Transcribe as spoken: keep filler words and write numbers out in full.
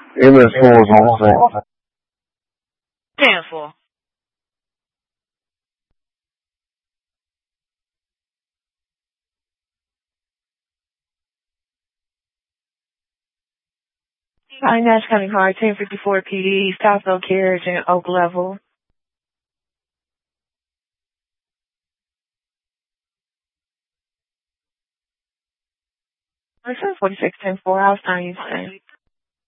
M S four is on the ten four. Hi, Nash County Hard, ten fifty-four P D, Southfield Carriage and Oak Level. Person forty-six ten four, I was trying to use